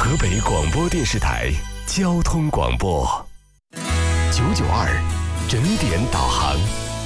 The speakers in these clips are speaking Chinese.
河北广播电视台交通广播992整点导航。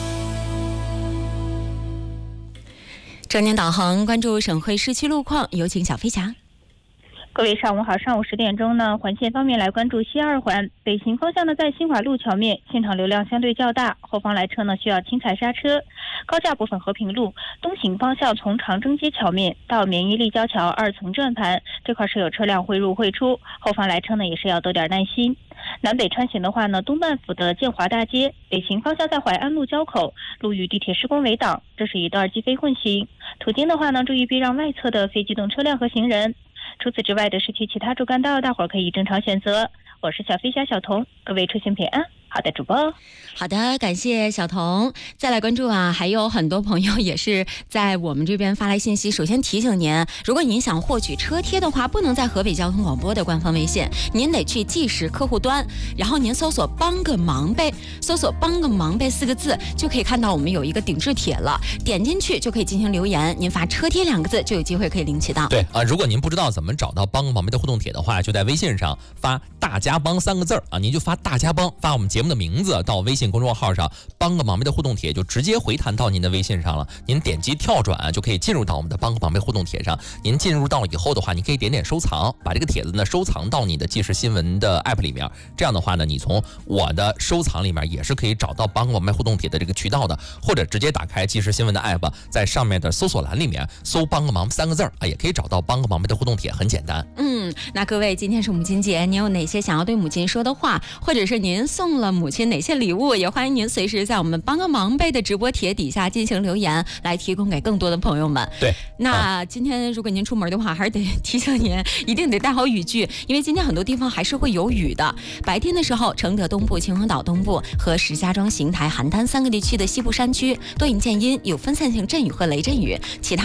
整点导航，关注省会市区路况，有请小飞侠。 各位上午好，上午10点钟呢，环线方面来关注西二环北行方向呢，在新华路桥面现场流量相对较大，后方来车呢需要轻踩刹车。高架部分和平路东行方向从长征街桥面到免疫立交桥2层转盘这块是有车辆汇入汇出，后方来车呢也是要多点耐心。南北穿行的话呢，东半府的建华大街北行方向在淮安路交口路与地铁施工围挡，这是一段机非混行。途经的话呢，注意避让外侧的非机动车辆和行人。除此之外的市区其他主干道，大伙儿可以正常选择。我是小飞侠小童，各位出行平安。好的，主播。 好的，感谢小童。再来关注啊，还有很多朋友也是在我们这边发来信息。首先提醒您，如果您想获取车贴的话，不能在河北交通广播的官方微信，您得去即时客户端，然后您搜索“帮个忙呗”，搜索“帮个忙呗”4个字，就可以看到我们有一个顶置帖了。点进去就可以进行留言，您发车贴2个字就有机会可以领取到。 对啊，如果您不知道怎么找到帮个忙呗的互动帖的话，就在微信上发“大家帮”3个字啊，您就发“大家帮”，发我们节目的名字到微信公众号上，帮个忙呗的互动帖就直接回弹到您的微信上了。您点击跳转就可以进入到我们的帮个忙呗互动帖上。您进入到以后的话，你可以点点收藏，把这个帖子呢收藏到你的即时新闻的 app 里面。这样的话呢，你从我的收藏里面也是可以找到帮个忙呗互动帖的这个渠道的，或者直接打开即时新闻的 app， 在上面的搜索栏里面搜帮个忙3个字啊，也可以找到帮个忙呗的互动帖，很简单。 那各位，今天是母亲节，您有哪些想要对母亲说的话，或者是您送了母亲哪些礼物，也欢迎您随时在我们帮个忙呗的直播帖底下进行留言，来提供给更多的朋友们。 对， 那今天如果您出门的话，还是得提醒您一定得带好雨具，因为今天很多地方还是会有雨的。白天的时候，承德东部、秦皇岛东部和石家庄、邢台、邯郸3个地区的西部山区多云见阴，有分散性阵雨和雷阵雨，其他